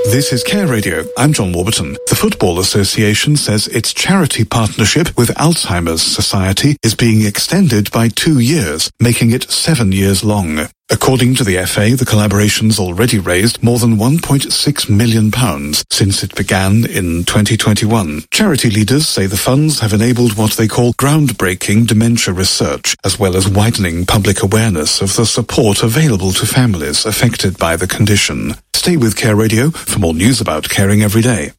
This is Care Radio. I'm John Warburton. The Football Association says its charity partnership with Alzheimer's Society is being extended by 2 years, making it 7 years long. According to the FA, the collaboration's already raised more than £1.6 million since it began in 2021. Charity leaders say the funds have enabled what they call groundbreaking dementia research, as well as widening public awareness of the support available to families affected by the condition. Stay with Care Radio for more news about caring every day.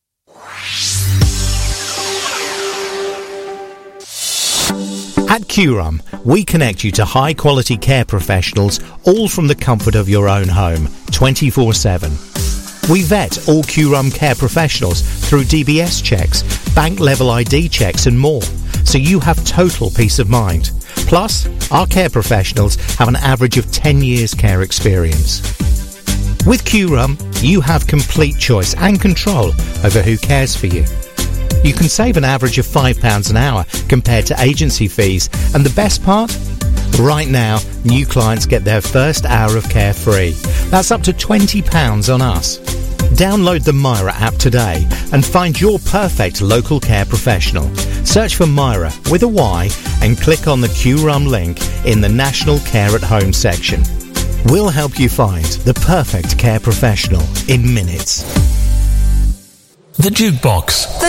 At QRUM, we connect you to high-quality care professionals, all from the comfort of your own home, 24/7. We vet all QRUM care professionals through DBS checks, bank-level ID checks and more, so you have total peace of mind. Plus, our care professionals have an average of 10 years care experience. With QRUM, you have complete choice and control over who cares for you. You can save an average of £5 an hour compared to agency fees. And the best part? Right now, new clients get their first hour of care free. That's up to £20 on us. Download the Myra app today and find your perfect local care professional. Search for Myra with a Y and click on the QRUM link in the National Care at Home section. We'll help you find the perfect care professional in minutes. The Jukebox.